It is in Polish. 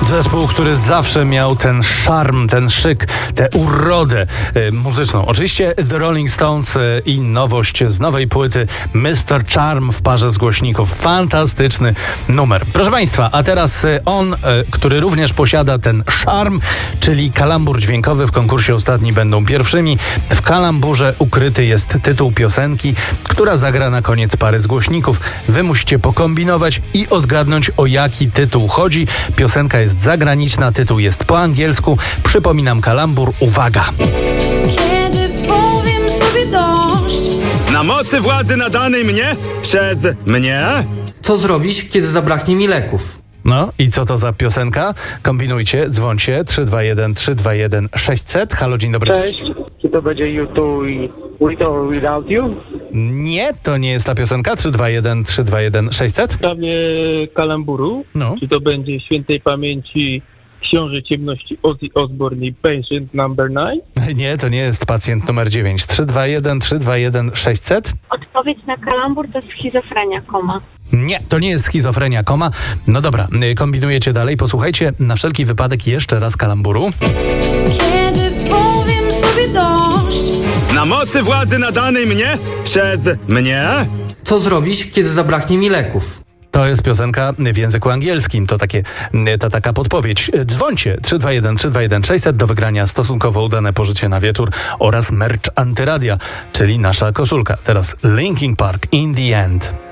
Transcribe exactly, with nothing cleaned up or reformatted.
Zespół, który zawsze miał ten szarm, ten szyk, tę urodę e, muzyczną. Oczywiście The Rolling Stones e, i nowość z nowej płyty mister Charm w parze z głośników. Fantastyczny numer. Proszę Państwa, a teraz e, on, e, który również posiada ten szarm, czyli kalambur dźwiękowy. W konkursie ostatni będą pierwszymi. W kalamburze ukryty jest tytuł piosenki, która zagra na koniec pary z głośników. Wy musicie pokombinować i odgadnąć, o jaki tytuł chodzi. Piosenka jest zagraniczna, tytuł jest po angielsku. Przypominam kalambur. Uwaga! Kiedy powiem sobie dość, Na mocy władzy nadanej mnie przez mnie. Co zrobić, kiedy zabraknie mi leków? No i co to za piosenka? Kombinujcie, dzwońcie. trzy dwa jeden trzy dwa jeden sześćset. Halo, dzień dobry. Cześć, czy to będzie U two i With or Without You? Nie, to nie jest ta piosenka. trzy dwa jeden trzy dwa jeden sześćset. W sprawie kalamburu, No. czy to będzie świętej pamięci książę ciemności Ozzy Osbourne i Patient number nine? Nie, to nie jest pacjent numer dziewięć. trzy dwa jeden trzy dwa jeden sześćset. Odpowiedź na kalambur to schizofrenia, koma. Nie, to nie jest schizofrenia, koma. No dobra, y, kombinujecie dalej. Posłuchajcie na wszelki wypadek jeszcze raz kalamburu. kiedy powiem sobie dość, Na mocy władzy nadanej mnie przez mnie. Co zrobić, kiedy zabraknie mi leków? To jest piosenka w języku angielskim. To takie, ta taka podpowiedź. Dzwońcie trzy dwa jeden trzy dwa jeden sześćset do wygrania stosunkowo udane pożycie na wieczór oraz merch Antyradia, czyli nasza koszulka. Teraz Linkin Park, In the End.